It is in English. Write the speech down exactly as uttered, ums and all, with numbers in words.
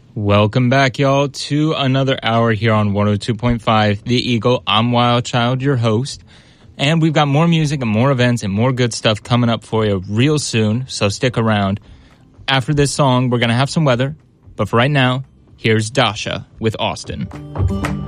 Welcome back, y'all, to another hour here on one oh two point five The Eagle. I'm Wild Child, your host. And we've got more music and more events and more good stuff coming up for you real soon, so stick around. After this song, we're going to have some weather. But for right now, here's Dasha with Austin.